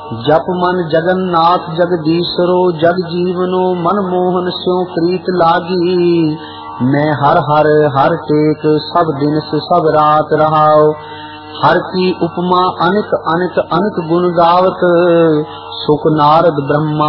जप मन जगन्नाथ जगदीशरो जग जीवनो मन मोहन स्यों प्रीत लागी। मैं हर हर हर टेक सब दिन से सब रात रहाओ। हर की उपमा अनिक अनिक अनिक गुण गावत सुख नारद ब्रह्मा